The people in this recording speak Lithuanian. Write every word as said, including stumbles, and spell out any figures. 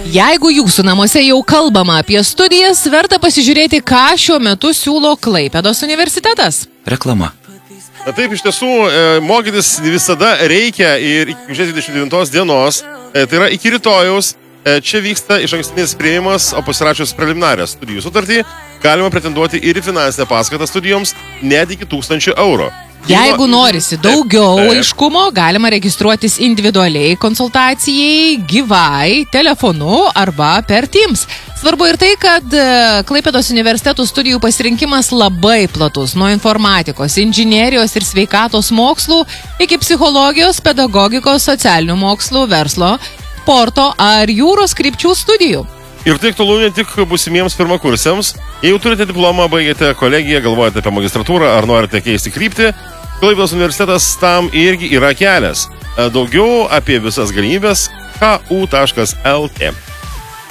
Jeigu jūsų namuose jau kalbama apie studijas, verta pasižiūrėti, ką šiuo metu siūlo Klaipėdos universitetas. Reklama. Na taip, iš tiesų, mokytis visada reikia ir iki gegužės dvidešimt devintos dienos, tai yra iki rytojaus, čia vyksta išankstinis priėjimas, o pasirašius preliminarią studijų sutartį, galima pretenduoti ir į finansinę paskatą studijoms net iki tūkstančio eurų. Jeigu norisi daugiau aiškumo, galima registruotis individualiai konsultacijai, gyvai, telefonu arba per Teams. Svarbu ir tai, kad Klaipėdos universitetų studijų pasirinkimas labai platus, nuo informatikos, inžinerijos ir sveikatos mokslų iki psichologijos, pedagogikos, socialinių mokslų, verslo, sporto ar jūros krypčių studijų. Ir tai aktualu ne tik būsimiems pirmakursiams. Jei jau turite diplomą, baigėte kolegiją, galvojate apie magistratūrą ar norite keisti kryptį, Klaipėdos universitetas tam irgi yra kelias. Daugiau apie visas galimybės k u taškas l t.